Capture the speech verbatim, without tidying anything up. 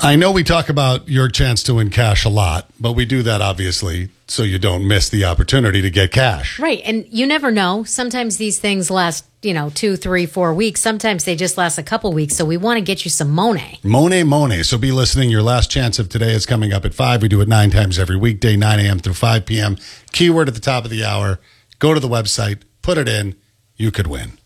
I know we talk about your chance to win cash a lot, but we do that obviously so you don't miss the opportunity to get cash. Right. And you never know. Sometimes these things last, you know, two, three, four weeks. Sometimes they just last a couple weeks. So we want to get you some Monet. Monet, Monet. So be listening. Your last chance of today is coming up at five. We do it nine times every weekday, nine a.m. through five p.m. Keyword at the top of the hour. Go to the website, put it in. You could win.